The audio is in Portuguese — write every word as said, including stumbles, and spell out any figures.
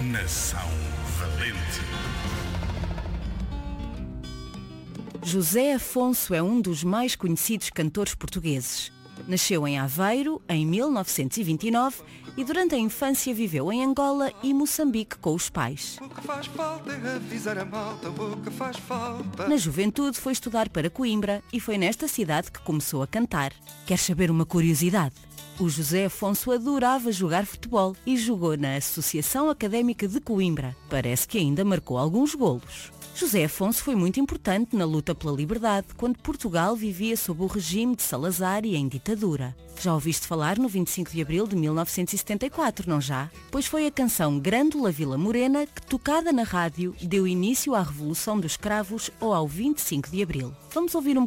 Nação Valente. José Afonso é um dos mais conhecidos cantores portugueses. Nasceu em Aveiro, em mil novecentos e vinte e nove, e durante a infância viveu em Angola e Moçambique com os pais. O que faz falta é avisar a malta, o que faz falta. Na juventude foi estudar para Coimbra e foi nesta cidade que começou a cantar. Quer saber uma curiosidade? O José Afonso adorava jogar futebol e jogou na Associação Académica de Coimbra. Parece que ainda marcou alguns golos. José Afonso foi muito importante na luta pela liberdade, quando Portugal vivia sob o regime de Salazar e em ditadura. Já ouviste falar no vinte e cinco de abril de mil novecentos e setenta e quatro, não já? Pois foi a canção Grândola Vila Morena que, tocada na rádio, deu início à Revolução dos Cravos ou ao vinte e cinco de abril. Vamos ouvir um